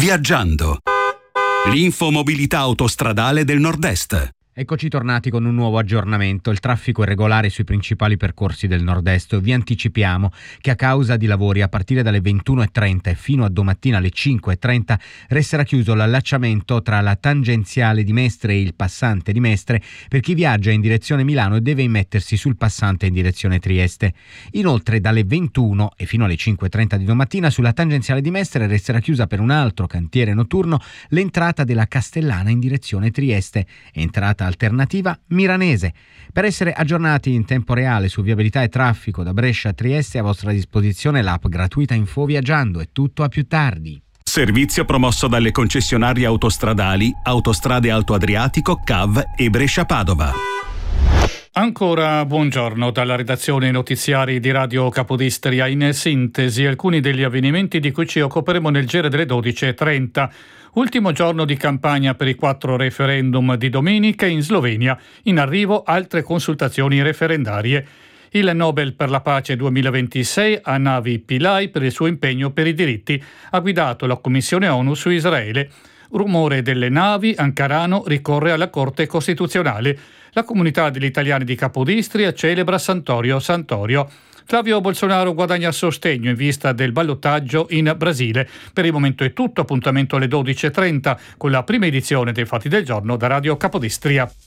Viaggiando. L'infomobilità autostradale del Nord-Est. Eccoci tornati con un nuovo aggiornamento. Il traffico è regolare sui principali percorsi del nord-est. Vi anticipiamo che a causa di lavori a partire dalle 21:30 e fino a domattina alle 5:30 resterà chiuso l'allacciamento tra la tangenziale di Mestre e il passante di Mestre per chi viaggia in direzione Milano e deve immettersi sul passante in direzione Trieste. Inoltre dalle 21 e fino alle 5:30 di domattina sulla tangenziale di Mestre resterà chiusa per un altro cantiere notturno l'entrata della Castellana in direzione Trieste. Entrata alternativa milanese. Per essere aggiornati in tempo reale su viabilità e traffico da Brescia a Trieste, a vostra disposizione l'app gratuita Info Viaggiando. È tutto, a più tardi. Servizio promosso dalle concessionarie autostradali Autostrade Alto Adriatico, CAV e Brescia-Padova. Ancora buongiorno dalla redazione notiziari di Radio Capodistria. In sintesi alcuni degli avvenimenti di cui ci occuperemo nel giro delle 12:30. Ultimo giorno di campagna per i 4 referendum di domenica in Slovenia. In arrivo altre consultazioni referendarie. Il Nobel per la pace 2026 a Navi Pillay per il suo impegno per i diritti. Ha guidato la Commissione ONU su Israele. Rumore delle navi, Ankarano ricorre alla Corte Costituzionale. La comunità degli italiani di Capodistria celebra Santorio. Flavio Bolsonaro guadagna sostegno in vista del ballottaggio in Brasile. Per il momento è tutto, appuntamento alle 12:30 con la prima edizione dei Fatti del Giorno da Radio Capodistria.